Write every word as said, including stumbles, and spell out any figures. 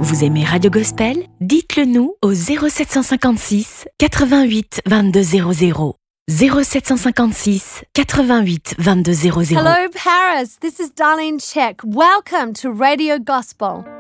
Vous aimez Radio Gospel? Dites-le nous au zéro sept cent cinquante-six quatre-vingt-huit vingt-deux zéro zéro. zéro sept cent cinquante-six quatre-vingt-huit vingt-deux zéro zéro. Hello, Paris. This is Darlene Check. Welcome to Radio Gospel.